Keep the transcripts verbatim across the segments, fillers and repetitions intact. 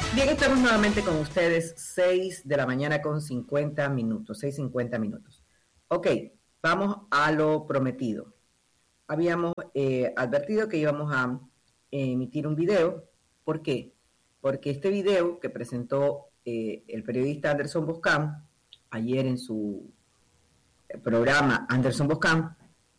Bien, estamos nuevamente con ustedes, seis de la mañana con cincuenta minutos, seis cincuenta minutos. Ok, vamos a lo prometido. Habíamos eh, advertido que íbamos a eh, emitir un video. ¿Por qué? Porque este video que presentó eh, el periodista Anderson Boscan ayer en su programa Anderson Boscan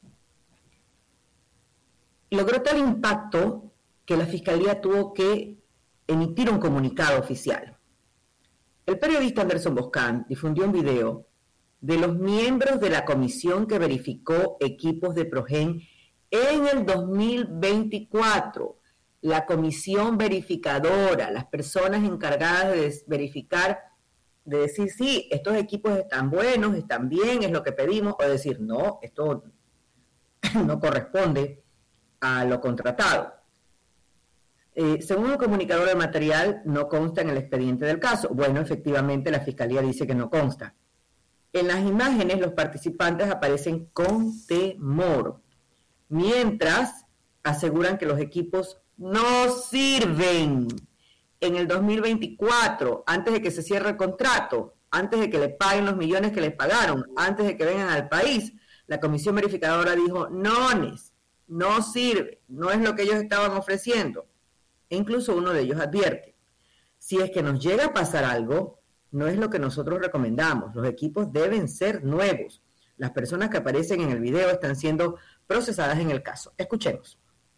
logró tal impacto que la Fiscalía tuvo que emitir un comunicado oficial. El periodista Anderson Boscan difundió un video de los miembros de la comisión que verificó equipos de Progen en el dos mil veinticuatro. La comisión verificadora, las personas encargadas de verificar, de decir, sí, estos equipos están buenos, están bien, es lo que pedimos, o decir, no, esto no corresponde a lo contratado. Eh, según el comunicador del material, no consta en el expediente del caso. Bueno, efectivamente, la Fiscalía dice que no consta. En las imágenes, los participantes aparecen con temor, mientras aseguran que los equipos no sirven. En el dos mil veinticuatro, antes de que se cierre el contrato, antes de que le paguen los millones que les pagaron, antes de que vengan al país, la comisión verificadora dijo, no, no sirve, no es lo que ellos estaban ofreciendo. E incluso uno de ellos advierte, si es que nos llega a pasar algo, no es lo que nosotros recomendamos. Los equipos deben ser nuevos. Las personas que aparecen en el video están siendo procesadas en el caso. Escuchemos.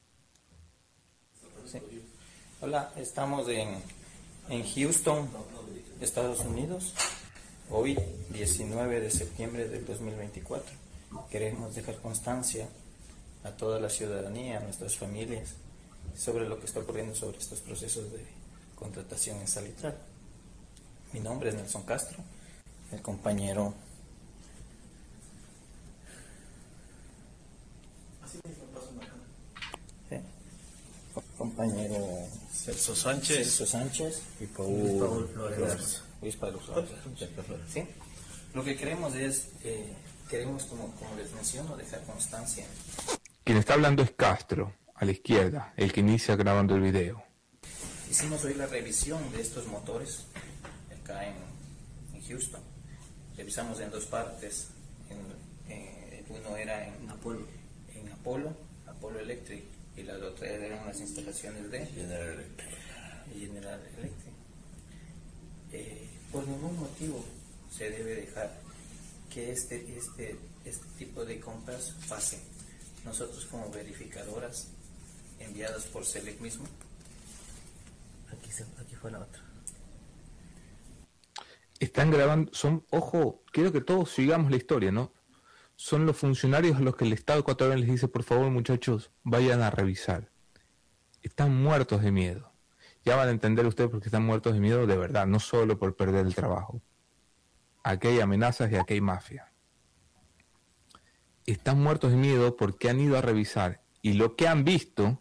Sí. Hola, estamos en, en Houston, Estados Unidos. Hoy, diecinueve de septiembre del dos mil veinticuatro. Queremos dejar constancia a toda la ciudadanía, a nuestras familias, sobre lo que está ocurriendo sobre estos procesos de contratación en Salitral. Mi nombre es Nelson Castro, el compañero ¿sí? compañero Celso Sánchez, Celso Sánchez y Paul, Paul Flores. Luis Pablo Flores. ¿Sí? Lo que queremos es, eh, queremos como, como les menciono, dejar constancia. Quien está hablando es Castro, a la izquierda, el que inicia grabando el video. Hicimos hoy la revisión de estos motores acá en, en Houston. Revisamos en dos partes. En, eh, uno era en Apolo, en Apolo, Apolo Electric, y la otra eran las instalaciones de General Electric. General Electric. Eh, por ningún motivo se debe dejar que este, este, este tipo de compras pasen. Nosotros como verificadoras enviadas por Select mismo. Aquí, se, aquí fue la otra. Están grabando, son, ojo, quiero que todos sigamos la historia, ¿no? Son los funcionarios a los que el Estado ecuatoriano les dice, por favor, muchachos, vayan a revisar. Están muertos de miedo. Ya van a entender ustedes por qué están muertos de miedo de verdad, no solo por perder el trabajo. Aquí hay amenazas y aquí hay mafia. Están muertos de miedo porque han ido a revisar y lo que han visto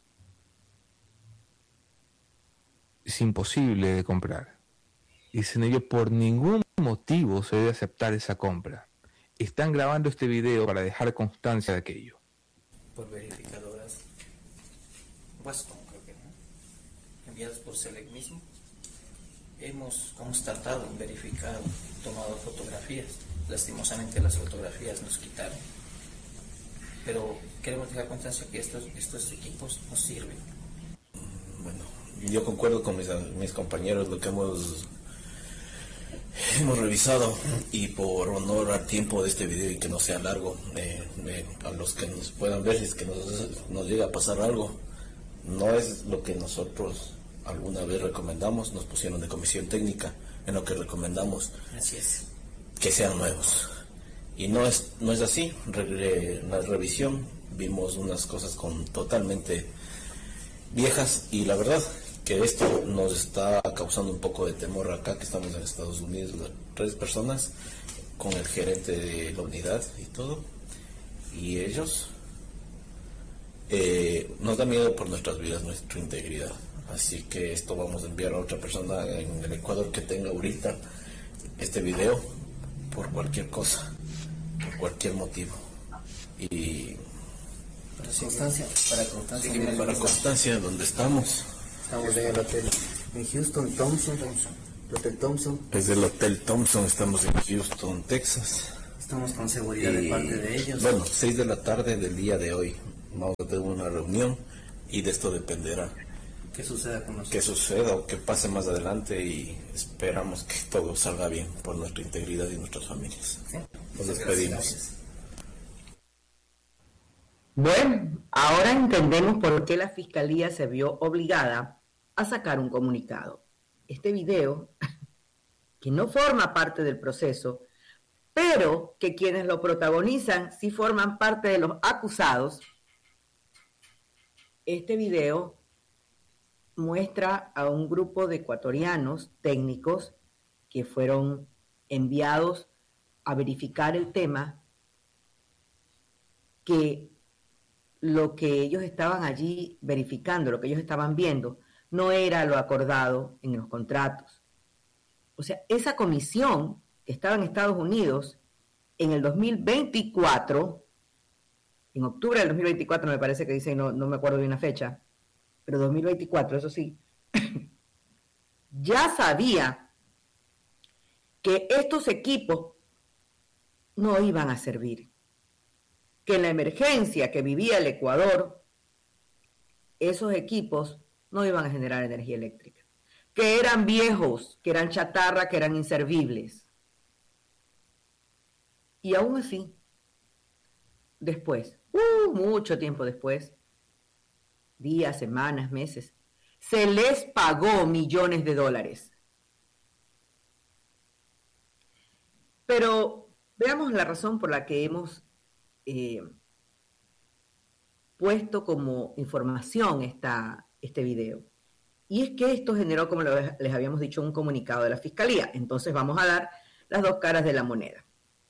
es imposible de comprar. Dicen ellos, por ningún motivo se debe aceptar esa compra. Están grabando este video para dejar constancia de aquello. Por verificadoras Weston, creo que no, enviadas por Select mismo. Hemos constatado, verificado, tomado fotografías. Lastimosamente las fotografías nos quitaron. Pero queremos dejar constancia que estos, estos equipos nos sirven. Bueno, yo concuerdo con mis, mis compañeros, lo que hemos hemos revisado, y por honor al tiempo de este video y que no sea largo, eh, eh, a los que nos puedan ver, si es que nos, nos llega a pasar algo, no es lo que nosotros alguna vez recomendamos. Nos pusieron de comisión técnica en lo que recomendamos. Así es. Que sean nuevos. Y no es no es así. En la revisión vimos unas cosas con totalmente viejas, y la verdad que esto nos está causando un poco de temor acá que estamos en Estados Unidos, las tres personas con el gerente de la unidad y todo, y ellos eh, nos da miedo por nuestras vidas, nuestra integridad. Así que esto vamos a enviar a otra persona en el Ecuador que tenga ahorita este video, por cualquier cosa, por cualquier motivo. Y para constancia, para constancia, para constancia donde estamos. Estamos en el hotel En Houston, Thompson. Thompson. Hotel Thompson. Es del Hotel Thompson, estamos en Houston, Texas. Estamos con seguridad y, de parte de ellos. Bueno, seis de la tarde del día de hoy. Vamos a tener una reunión y de esto dependerá. ¿Qué suceda con nosotros? ¿Qué suceda o qué pase más adelante? Y esperamos que todo salga bien por nuestra integridad y nuestras familias. ¿Sí? Nos despedimos. Bueno, ahora entendemos por qué la Fiscalía se vio obligada a sacar un comunicado. Este video, que no forma parte del proceso, pero que quienes lo protagonizan sí forman parte de los acusados, este video muestra a un grupo de ecuatorianos técnicos que fueron enviados a verificar el tema, que lo que ellos estaban allí verificando, lo que ellos estaban viendo, no era lo acordado en los contratos. O sea, esa comisión que estaba en Estados Unidos en el dos mil veinticuatro, en octubre del dos mil veinticuatro me parece que dicen, no, no me acuerdo bien la fecha, pero dos mil veinticuatro, eso sí, ya sabía que estos equipos no iban a servir, que en la emergencia que vivía el Ecuador, esos equipos no iban a generar energía eléctrica, que eran viejos, que eran chatarra, que eran inservibles. Y aún así, después, uh, mucho tiempo después, días, semanas, meses, se les pagó millones de dólares. Pero veamos la razón por la que hemos eh, puesto como información esta, este video. Y es que esto generó, como les habíamos dicho, un comunicado de la Fiscalía. Entonces vamos a dar las dos caras de la moneda.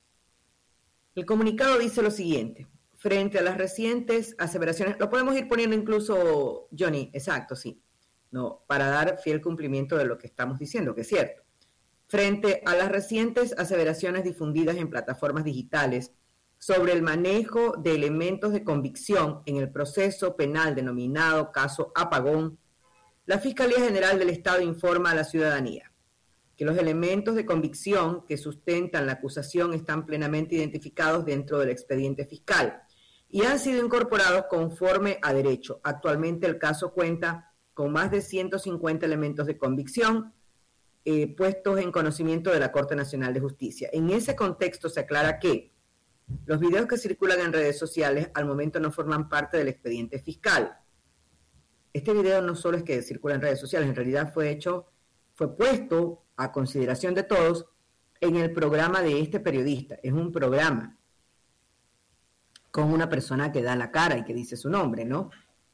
El comunicado dice lo siguiente: frente a las recientes aseveraciones, lo podemos ir poniendo incluso, Johnny, exacto, sí, no, para dar fiel cumplimiento de lo que estamos diciendo, que es cierto. Frente a las recientes aseveraciones difundidas en plataformas digitales sobre el manejo de elementos de convicción en el proceso penal denominado caso Apagón, la Fiscalía General del Estado informa a la ciudadanía que los elementos de convicción que sustentan la acusación están plenamente identificados dentro del expediente fiscal y han sido incorporados conforme a derecho. Actualmente el caso cuenta con más de ciento cincuenta elementos de convicción eh, puestos en conocimiento de la Corte Nacional de Justicia. En ese contexto se aclara que los videos que circulan en redes sociales al momento no forman parte del expediente fiscal. Este video no solo es que circula en redes sociales, en realidad fue hecho, fue puesto a consideración de todos en el programa de este periodista. Es un programa con una persona que da la cara y que dice su nombre, ¿no?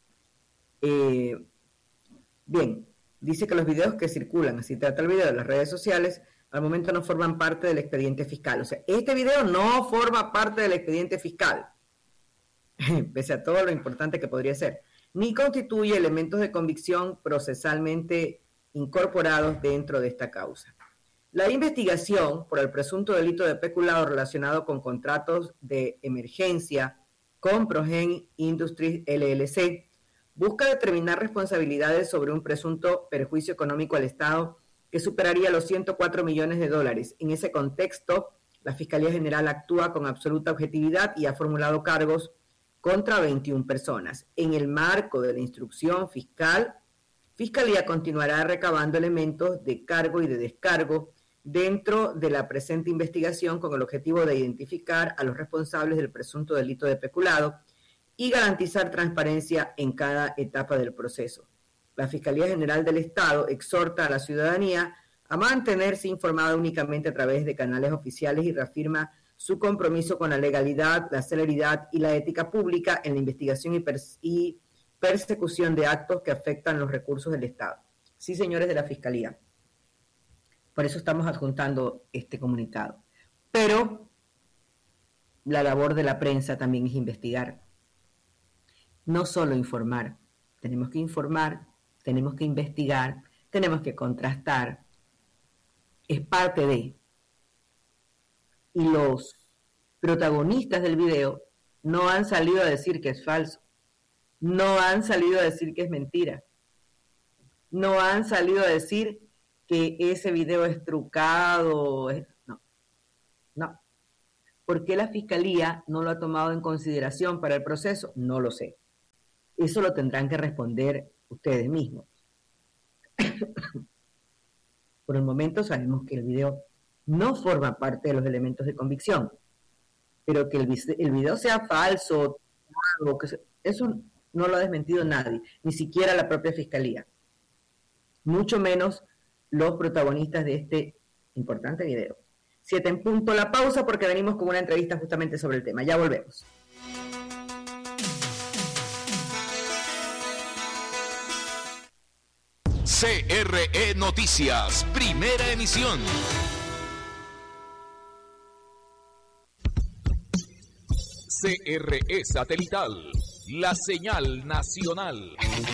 Eh, bien, dice que los videos que circulan, así trata el video, en las redes sociales, al momento no forman parte del expediente fiscal. O sea, este video no forma parte del expediente fiscal, pese a todo lo importante que podría ser, ni constituye elementos de convicción procesalmente incorporados dentro de esta causa. La investigación por el presunto delito de peculado relacionado con contratos de emergencia con Progen Industries L L C busca determinar responsabilidades sobre un presunto perjuicio económico al Estado que superaría los ciento cuatro millones de dólares. En ese contexto, la Fiscalía General actúa con absoluta objetividad y ha formulado cargos contra veintiuna personas. En el marco de la instrucción fiscal, Fiscalía continuará recabando elementos de cargo y de descargo dentro de la presente investigación con el objetivo de identificar a los responsables del presunto delito de peculado y garantizar transparencia en cada etapa del proceso. La Fiscalía General del Estado exhorta a la ciudadanía a mantenerse informada únicamente a través de canales oficiales y reafirma su compromiso con la legalidad, la celeridad y la ética pública en la investigación y, pers- y persecución de actos que afectan los recursos del Estado. Sí, señores de la Fiscalía. Por eso estamos adjuntando este comunicado. Pero la labor de la prensa también es investigar. No solo informar. Tenemos que informar, tenemos que investigar, tenemos que contrastar. Es parte de. Y los protagonistas del video no han salido a decir que es falso. No han salido a decir que es mentira. no han salido a decir que ese video es trucado. No, no. ¿Por qué la Fiscalía no lo ha tomado en consideración para el proceso? No lo sé. Eso lo tendrán que responder ustedes mismos. Por el momento sabemos que el video no forma parte de los elementos de convicción, pero que el, el video sea falso, eso no lo ha desmentido nadie, ni siquiera la propia Fiscalía, mucho menos los protagonistas de este importante video. Siete en punto, la pausa porque venimos con una entrevista justamente sobre el tema. Ya volvemos. C R E Noticias, primera emisión. C R E Satelital, la señal nacional.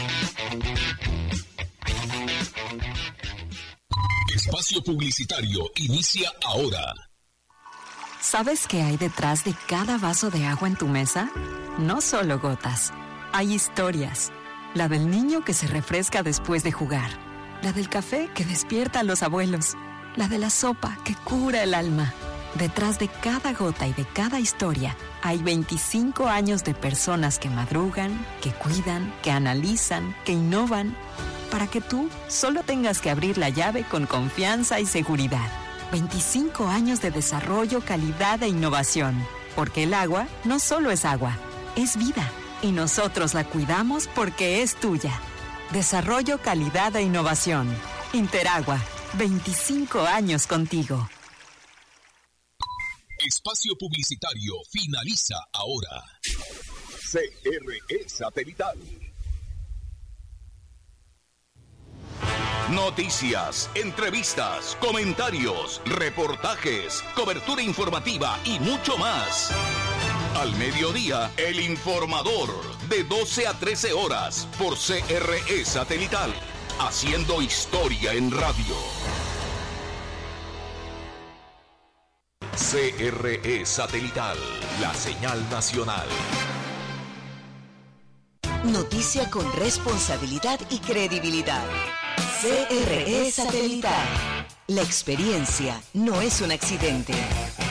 Espacio publicitario inicia ahora. ¿Sabes qué hay detrás de cada vaso de agua en tu mesa? No solo gotas, hay historias. La del niño que se refresca después de jugar. La del café que despierta a los abuelos. La de la sopa que cura el alma. Detrás de cada gota y de cada historia hay veinticinco años de personas que madrugan, que cuidan, que analizan, que innovan, para que tú solo tengas que abrir la llave con confianza y seguridad. veinticinco años de desarrollo, calidad e innovación. Porque el agua no solo es agua, es vida. Y nosotros la cuidamos porque es tuya. Desarrollo, calidad e innovación. Interagua, veinticinco años contigo. Espacio publicitario finaliza ahora. C R E Satelital. Noticias, entrevistas, comentarios, reportajes, cobertura informativa y mucho más. Al mediodía, El Informador, de doce a trece horas, por C R E Satelital, haciendo historia en radio. C R E Satelital, la señal nacional. Noticia con responsabilidad y credibilidad. C R E Satelital. La experiencia no es un accidente.